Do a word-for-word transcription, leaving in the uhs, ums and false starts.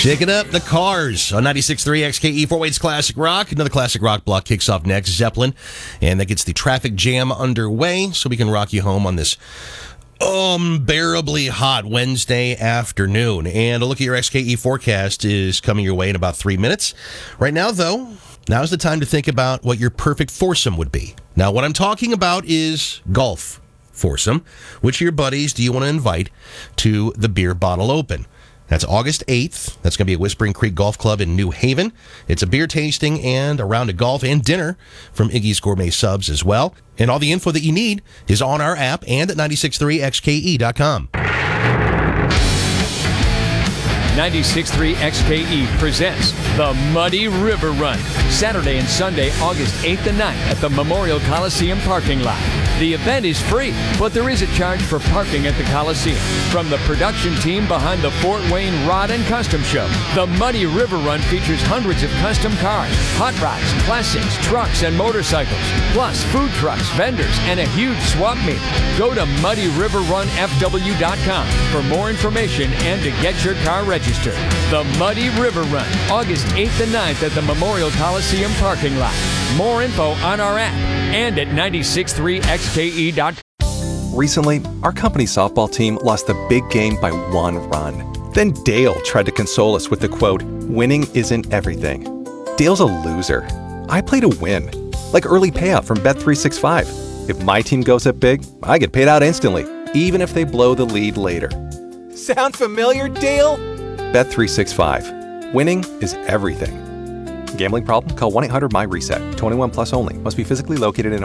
Shaking up the Cars on ninety-six point three X K E, Fort Wayne's Classic Rock. Another Classic Rock block kicks off next, Zeppelin, and that gets the traffic jam underway so we can rock you home on this unbearably hot Wednesday afternoon. And a look at your X K E forecast is coming your way in about three minutes. Right now, though, now's the time to think about what your perfect foursome would be. Now, what I'm talking about is golf foursome. Which of your buddies do you want to invite to the Beer Bottle Open? That's August eighth. That's going to be at Whispering Creek Golf Club in New Haven. It's a beer tasting and a round of golf and dinner from Iggy's Gourmet Subs as well. And all the info that you need is on our app and at ninety-six point three X K E dot com. ninety-six point three X K E presents the Muddy River Run, Saturday and Sunday, August eighth and ninth at the Memorial Coliseum parking lot. The event is free, but there is a charge for parking at the Coliseum. From the production team behind the Fort Wayne Rod and Custom Show, the Muddy River Run features hundreds of custom cars, hot rods, classics, trucks, and motorcycles, plus food trucks, vendors, and a huge swap meet. Go to muddy river run f w dot com for more information and to get your car registered. The Muddy River Run, August eighth and ninth at the Memorial Coliseum parking lot. More info on our app and at ninety-six point three X K E dot com. Recently, our company softball team lost the big game by one run. Then Dale tried to console us with the quote, "Winning isn't everything." Dale's a loser. I play to win. Like early payout from Bet three sixty-five. If my team goes up big, I get paid out instantly, even if they blow the lead later. Sound familiar, Dale? Bet three sixty-five. Winning is everything. Gambling problem? Call one eight hundred M Y RESET. twenty-one plus only. Must be physically located in